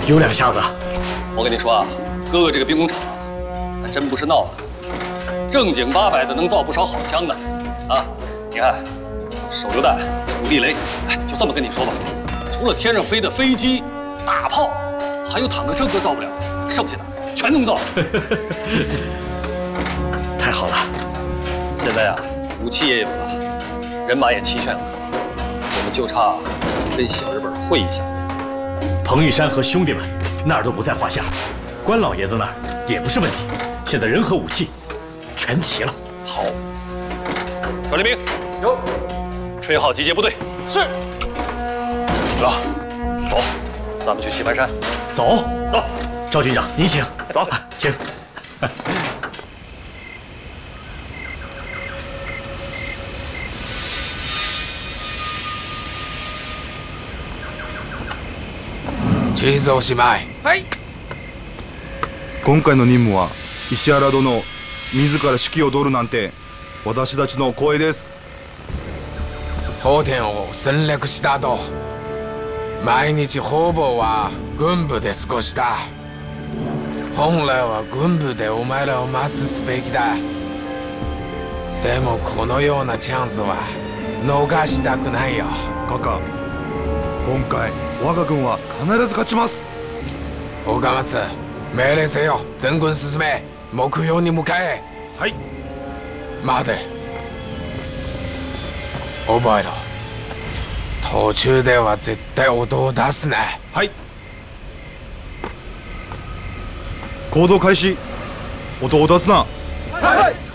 有两下子。 我跟你说啊，哥哥这个兵工厂啊，还真不是闹的，正经八百的能造不少好枪呢。啊，你看，手榴弹、土地雷，哎，就这么跟你说吧，除了天上飞的飞机、大炮，还有坦克车哥造不了，剩下的全能造。 太好了， 现在啊，武器也有了，人马也齐全了，我们就差跟小日本会一下。 彭玉山和兄弟们那儿都不在话下，关老爷子那儿也不是问题。现在人和武器全齐了。 好，赵立兵有，吹号集结部队。是。哥，走，咱们去棋盘山。 走。赵军长，您请。 走， 请。 地図おしまい。はい。 今回の任務は石原殿自ら指揮を執るなんて私たちの光栄です。 奉天を戦略した後、毎日方々は軍部で過ごした。本来は軍部でお前らを待つすべきだ。でもこのようなチャンスは逃したくないよ。 カカ、今回我が軍は必ず勝ちます。 岡松、命令せよ。全軍進め、目標に向かえ。 はい。 待て、覚えろ。途中では絶対音を出すな。 はい。行動開始。音を出すな。はい。